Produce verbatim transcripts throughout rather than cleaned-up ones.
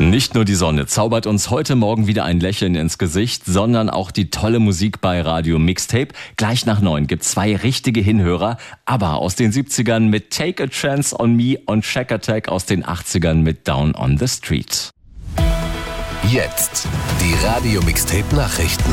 Nicht nur die Sonne zaubert uns heute Morgen wieder ein Lächeln ins Gesicht, sondern auch die tolle Musik bei Radio Mixtape. Gleich nach neun gibt's zwei richtige Hinhörer. ABBA aus den siebzigern mit Take a Chance on Me und Shack Attack aus den achtzigern mit Down on the Street. Jetzt die Radio Mixtape Nachrichten.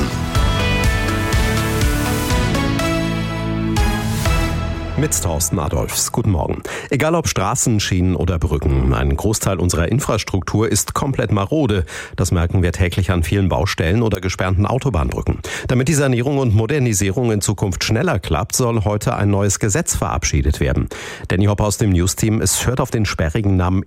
Mit Thorsten Adolfs. Guten Morgen. Egal ob Straßen, Schienen oder Brücken, ein Großteil unserer Infrastruktur ist komplett marode. Das merken wir täglich an vielen Baustellen oder gesperrten Autobahnbrücken. Damit die Sanierung und Modernisierung in Zukunft schneller klappt, soll heute ein neues Gesetz verabschiedet werden. Danny Hopp aus dem News-Team, es hört auf den sperrigen Namen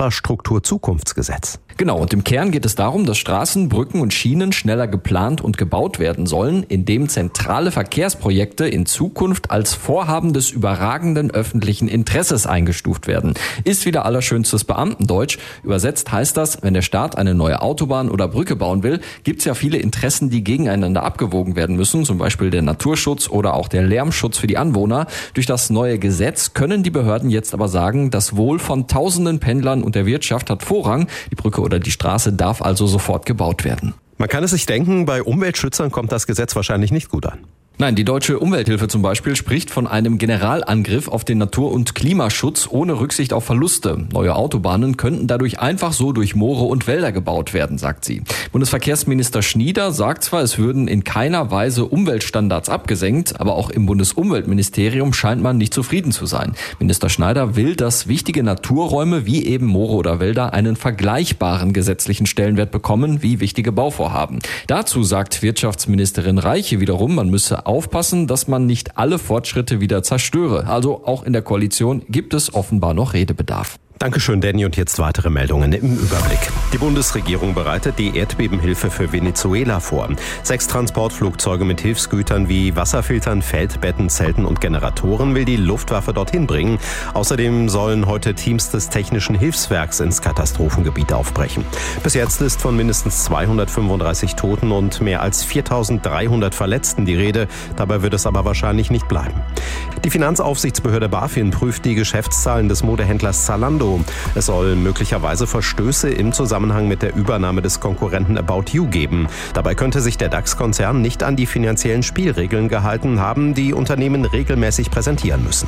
Infrastrukturzukunftsgesetz. Genau, und im Kern geht es darum, dass Straßen, Brücken und Schienen schneller geplant und gebaut werden sollen, indem zentrale Verkehrsprojekte in Zukunft als Vorhaben des überragenden öffentlichen Interesses eingestuft werden. Ist wieder allerschönstes Beamtendeutsch. Übersetzt heißt das, wenn der Staat eine neue Autobahn oder Brücke bauen will, gibt es ja viele Interessen, die gegeneinander abgewogen werden müssen, zum Beispiel der Naturschutz oder auch der Lärmschutz für die Anwohner. Durch das neue Gesetz können die Behörden jetzt aber sagen, das Wohl von tausenden Pendlern und der Wirtschaft hat Vorrang. Die Brücke oder die Straße darf also sofort gebaut werden. Man kann es sich denken, bei Umweltschützern kommt das Gesetz wahrscheinlich nicht gut an. Nein, die Deutsche Umwelthilfe zum Beispiel spricht von einem Generalangriff auf den Natur- und Klimaschutz ohne Rücksicht auf Verluste. Neue Autobahnen könnten dadurch einfach so durch Moore und Wälder gebaut werden, sagt sie. Bundesverkehrsminister Schnieder sagt zwar, es würden in keiner Weise Umweltstandards abgesenkt, aber auch im Bundesumweltministerium scheint man nicht zufrieden zu sein. Minister Schneider will, dass wichtige Naturräume wie eben Moore oder Wälder einen vergleichbaren gesetzlichen Stellenwert bekommen wie wichtige Bauvorhaben. Dazu sagt Wirtschaftsministerin Reiche wiederum, man müsse aufpassen, dass man nicht alle Fortschritte wieder zerstöre. Also auch in der Koalition gibt es offenbar noch Redebedarf. Dankeschön, Danny. Und jetzt weitere Meldungen im Überblick. Die Bundesregierung bereitet die Erdbebenhilfe für Venezuela vor. Sechs Transportflugzeuge mit Hilfsgütern wie Wasserfiltern, Feldbetten, Zelten und Generatoren will die Luftwaffe dorthin bringen. Außerdem sollen heute Teams des Technischen Hilfswerks ins Katastrophengebiet aufbrechen. Bis jetzt ist von mindestens zweihundertfünfunddreißig Toten und mehr als viertausenddreihundert Verletzten die Rede. Dabei wird es aber wahrscheinlich nicht bleiben. Die Finanzaufsichtsbehörde BaFin prüft die Geschäftszahlen des Modehändlers Zalando. Es soll möglicherweise Verstöße im Zusammenhang mit der Übernahme des Konkurrenten About You geben. Dabei könnte sich der DAX-Konzern nicht an die finanziellen Spielregeln gehalten haben, die Unternehmen regelmäßig präsentieren müssen.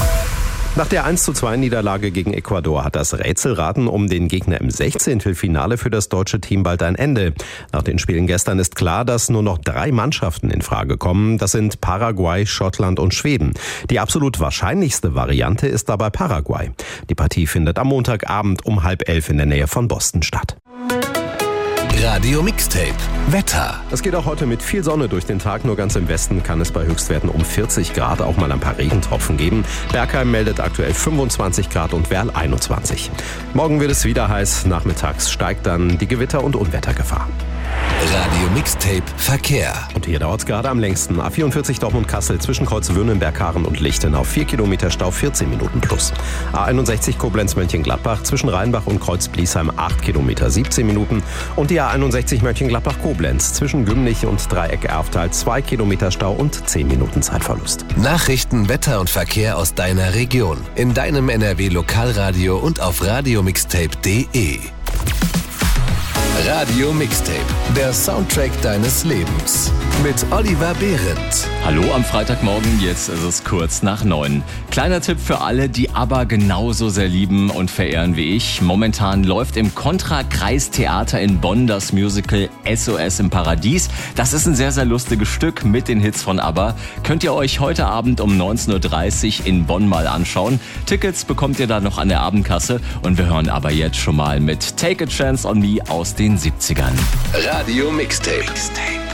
Nach der eins zu zwei Niederlage gegen Ecuador hat das Rätselraten um den Gegner im Sechzehntelfinale für das deutsche Team bald ein Ende. Nach den Spielen gestern ist klar, dass nur noch drei Mannschaften in Frage kommen. Das sind Paraguay, Schottland und Schweden. Die absolut wahrscheinlichste Variante ist dabei Paraguay. Die Partie findet am Montagabend um halb elf in der Nähe von Boston statt. Radio Mixtape Wetter. Es geht auch heute mit viel Sonne durch den Tag. Nur ganz im Westen kann es bei Höchstwerten um vierzig Grad auch mal ein paar Regentropfen geben. Bergheim meldet aktuell fünfundzwanzig Grad und Werl einundzwanzig. Morgen wird es wieder heiß. Nachmittags steigt dann die Gewitter- und Unwettergefahr. Radio Mixtape Verkehr. Und hier dauert es gerade am längsten. A vierundvierzig Dortmund-Kassel zwischen Kreuz Würnenberg-Haaren und Lichtenau. vier Kilometer Stau, vierzehn Minuten plus. A einundsechzig Koblenz-Mönchengladbach zwischen Rheinbach und Kreuz-Bliesheim, acht Kilometer, siebzehn Minuten. Und die A einundsechzig Mönchengladbach-Koblenz zwischen Gümlich und Dreieck-Erftal, zwei Kilometer Stau und zehn Minuten Zeitverlust. Nachrichten, Wetter und Verkehr aus deiner Region. In deinem N R W-Lokalradio und auf radiomixtape punkt de. Radio Mixtape, der Soundtrack deines Lebens. Mit Oliver Behrendt. Hallo am Freitagmorgen, jetzt ist es kurz nach neun. Kleiner Tipp für alle, die ABBA genauso sehr lieben und verehren wie ich. Momentan läuft im Contra-Kreistheater in Bonn das Musical S O S im Paradies. Das ist ein sehr, sehr lustiges Stück mit den Hits von ABBA. Könnt ihr euch heute Abend um neunzehn Uhr dreißig in Bonn mal anschauen. Tickets bekommt ihr da noch an der Abendkasse. Und wir hören aber jetzt schon mal mit Take a Chance on Me aus den siebzigern. Radio Mixtape.